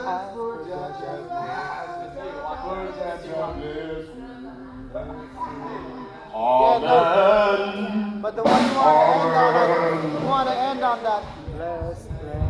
Amen. But the one you want to end on that. Bless, bless.